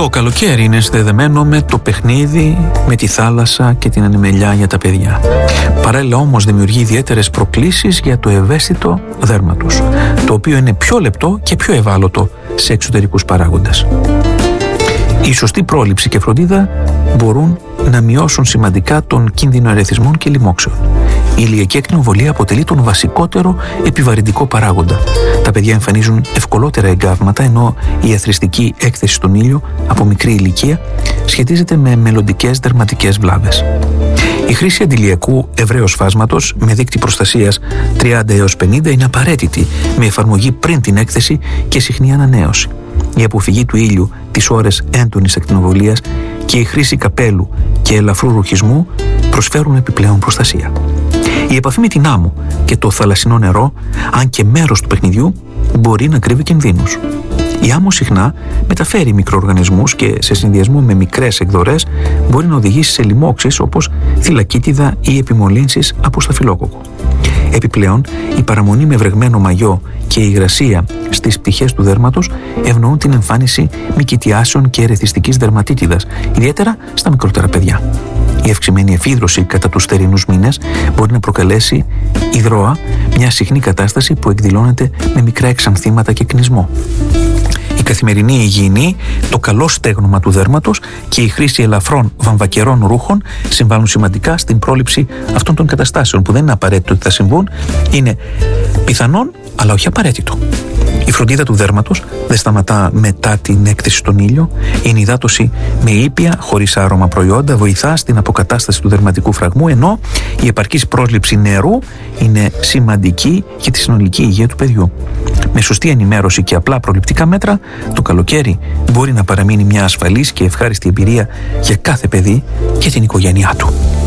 Το καλοκαίρι είναι συνδεδεμένο με το παιχνίδι, με τη θάλασσα και την ανεμελιά για τα παιδιά. Παράλληλα όμως δημιουργεί ιδιαίτερες προκλήσεις για το ευαίσθητο δέρμα τους, το οποίο είναι πιο λεπτό και πιο ευάλωτο σε εξωτερικούς παράγοντες. Η σωστή πρόληψη και φροντίδα μπορούν να μειώσουν σημαντικά τον κίνδυνο ερεθισμών και λοιμόξεων. Η ηλιακή ακτινοβολία αποτελεί τον βασικότερο επιβαρυντικό παράγοντα. Τα παιδιά εμφανίζουν ευκολότερα εγκάβματα, ενώ η αθροιστική έκθεση στον ήλιο από μικρή ηλικία σχετίζεται με μελλοντικές δερματικές βλάβες. Η χρήση αντιλιακού ευρέως φάσματος με δείκτη προστασίας 30 έως 50 είναι απαραίτητη, με εφαρμογή πριν την έκθεση και συχνή ανανέωση. Η αποφυγή του ήλιου τις ώρες έντονης ακτινοβολίας και η χρήση καπέλου και ελαφρού ρουχισμού προσφέρουν επιπλέον προστασία. Η επαφή με την άμμο και το θαλασσινό νερό, αν και μέρος του παιχνιδιού, μπορεί να κρύβει κινδύνους. Η άμμο συχνά μεταφέρει μικροοργανισμούς και σε συνδυασμό με μικρές εκδορές μπορεί να οδηγήσει σε λοιμώξεις όπως θυλακίτιδα ή επιμολύνσεις από σταφυλόκοκκο. Επιπλέον, η παραμονή με βρεγμένο μαγιό και η υγρασία στις πτυχές του δέρματος ευνοούν την εμφάνιση μυκητιάσεων και ερεθιστικής δερματίτιδας, ιδιαίτερα στα μικρότερα παιδιά. Η αυξημένη εφίδρωση κατά τους θερινούς μήνες μπορεί να προκαλέσει υδρόα, μια συχνή κατάσταση που εκδηλώνεται με μικρά εξανθήματα και κνισμό. Η καθημερινή υγιεινή, το καλό στέγνομα του δέρματος και η χρήση ελαφρών βαμβακερών ρούχων συμβάλλουν σημαντικά στην πρόληψη αυτών των καταστάσεων που δεν είναι απαραίτητο ότι θα συμβούν, είναι πιθανόν αλλά όχι απαραίτητο. Η φροντίδα του δέρματος δεν σταματά μετά την έκθεση στον ήλιο. Η ενυδάτωση με ήπια, χωρίς άρωμα προϊόντα, βοηθά στην αποκατάσταση του δερματικού φραγμού, ενώ η επαρκής πρόσληψη νερού είναι σημαντική για τη συνολική υγεία του παιδιού. Με σωστή ενημέρωση και απλά προληπτικά μέτρα, το καλοκαίρι μπορεί να παραμείνει μια ασφαλής και ευχάριστη εμπειρία για κάθε παιδί και την οικογένειά του.